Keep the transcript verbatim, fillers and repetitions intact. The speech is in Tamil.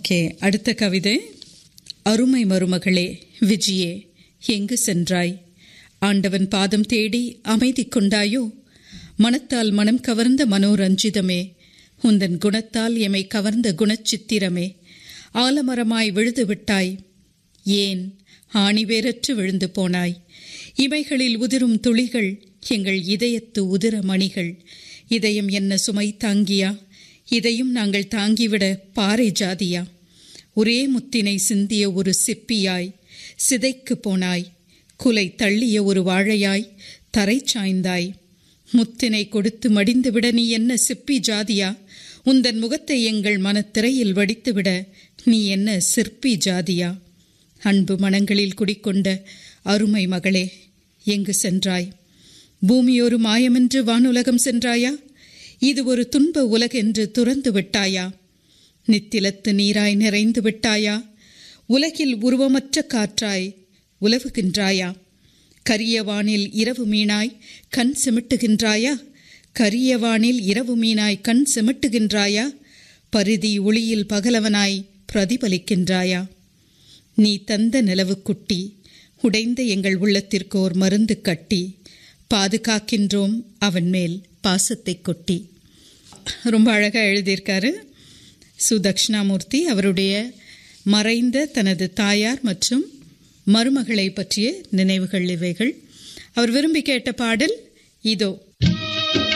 ஓகே, அடுத்த கவிதை. அருமை மருமகளே விஜியே, எங்கு சென்றாய்? ஆண்டவன் பாதம் தேடி அமைதி கொண்டாயோ? மனத்தால் மனம் கவர்ந்த மனோரஞ்சிதமே, உந்தன் குணத்தால் எமை கவர்ந்த குணச்சித்திரமே, ஆலமரமாய் விழுது விட்டாய், ஏன் ஆணிவேரற்று விழுந்து போனாய்? இவைகளில் உதிரும் துளிகள் எங்கள் இதயத்து உதிர மணிகள். இதயம் என்ன சுமை தாங்கியா? இதையும் நாங்கள் தாங்கிவிட பாறை ஜாதியா? ஒரே முத்தினை சிந்திய ஒரு சிப்பியாய் சிதைக்கு போனாய். குலை தள்ளிய ஒரு வாழையாய் தரை சாய்ந்தாய். முத்தினை கொடுத்து மடிந்துவிட நீ என்ன சிப்பி ஜாதியா? உந்தன் முகத்தை எங்கள் மனத்திரையில் வடித்துவிட நீ என்ன சிற்பி ஜாதியா? அன்பு மனங்களில் குடிக்கொண்ட அருமை மகளே, எங்கு சென்றாய்? பூமியொரு மாயமென்று வானுலகம் சென்றாயா? இது ஒரு துன்ப உலகென்று துறந்து விட்டாயா? நித்திலத்து நீராய் நிறைந்து விட்டாயா? உலகில் உருவமற்ற காற்றாய் உலவுகின்றாயா? கரியவானில் இரவு மீனாய் கண் சிமிட்டுகின்றாயா? கரியவானில் இரவு மீனாய் கண் சிமிட்டுகின்றாயா? பரிதி ஒளியில் பகலவனாய் பிரதிபலிக்கின்றாயா? நீ தந்த நிலவுக்குட்டி உடைந்த எங்கள் உள்ளத்திற்கோர் மருந்து கட்டி, பாதுகாக்கின்றோம் அவன் மேல் பாசத்தை கொட்டி. ரொம்ப அழகாக எழுதியிருக்காரு சு தட்சிணாமூர்த்தி. அவருடைய மறைந்த தனது தாயார் மற்றும் மருமகளை பற்றிய நினைவுகள் இவைகள். அவர் விரும்பி கேட்ட பாடல் இதோ.